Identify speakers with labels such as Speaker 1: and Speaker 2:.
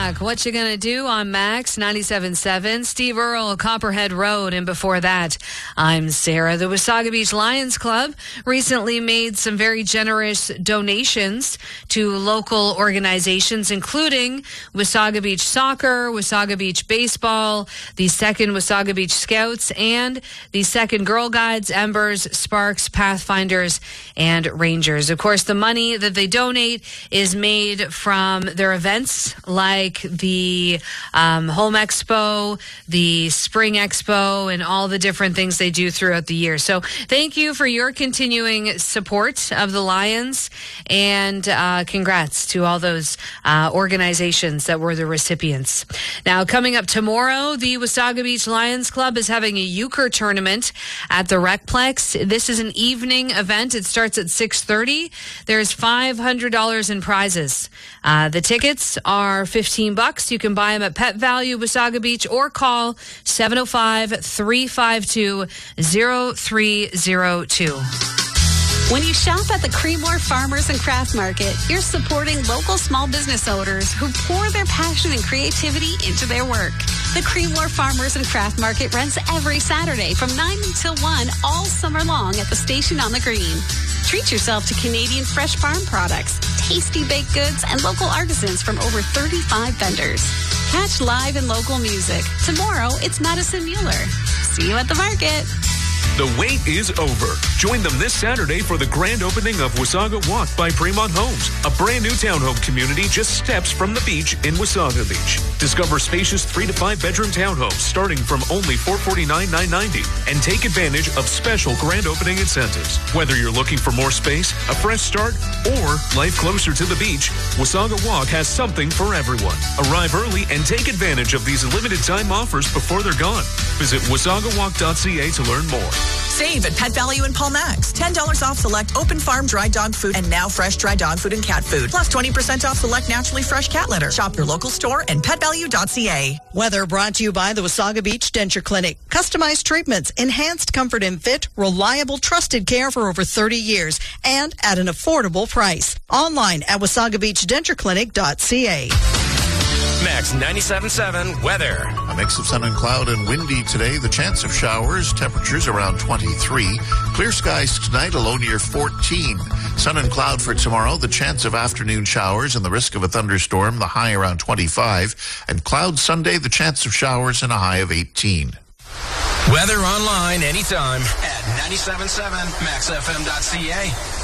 Speaker 1: back. What you gonna do on Max 97.7, Steve Earle, Copperhead Road, and before that, I'm Sarah. The Wasaga Beach Lions Club recently made some very generous donations to local organizations, including Wasaga Beach Soccer, Wasaga Beach Baseball, the 2nd Wasaga Beach Scouts, and the 2nd Girl Guides, Embers, Sparks, Pathfinders, and Rangers. Of course, the money that they donate is made from their events like the Home Expo, the Spring Expo, and all the different things they do throughout the year. So thank you for your continuing support of the Lions, and congrats to all those organizations that were the recipients. Now, coming up tomorrow, the Wasaga Beach Lions Club is having a euchre tournament at the Recplex. This is an evening event. It starts at 6:30. There's $500 in prizes. The tickets are $15. You can buy them at Pet Value Wasaga Beach or call 705-352-0302.
Speaker 2: When you shop at the Creemore Farmers and Craft Market, you're supporting local small business owners who pour their passion and creativity into their work. The Creemore Farmers and Craft Market runs every Saturday from 9 until 1 all summer long at the station on the green. Treat yourself to Canadian fresh farm products, tasty baked goods, and local artisans from over 35 vendors. Catch live and local music. Tomorrow, it's Madison Mueller. See you at the market.
Speaker 3: The wait is over. Join them this Saturday for the grand opening of Wasaga Walk by Fremont Homes, a brand new townhome community just steps from the beach in Wasaga Beach. Discover spacious 3 to 5 bedroom townhomes starting from only $449,990 and take advantage of special grand opening incentives. Whether you're looking for more space, a fresh start, or life closer to the beach, Wasaga Walk has something for everyone. Arrive early and take advantage of these limited time offers before they're gone. Visit wasagawalk.ca to learn more.
Speaker 4: Save at Pet Value in Paul Max. $10 off select open farm dry dog food and now fresh dry dog food and cat food. Plus 20% off select naturally fresh cat litter. Shop your local store and petvalue.ca.
Speaker 5: Weather brought to you by the Wasaga Beach Denture Clinic. Customized treatments, enhanced comfort and fit, reliable, trusted care for over 30 years, and at an affordable price. Online at wasagabeachdentureclinic.ca.
Speaker 6: Max 97.7 weather.
Speaker 7: A mix of sun and cloud and windy today. The chance of showers. Temperatures around 23. Clear skies tonight, a low near 14. Sun and cloud for tomorrow. The chance of afternoon showers and the risk of a thunderstorm. The high around 25. And cloud Sunday, the chance of showers and a high of 18.
Speaker 6: Weather online anytime at 97.7maxfm.ca.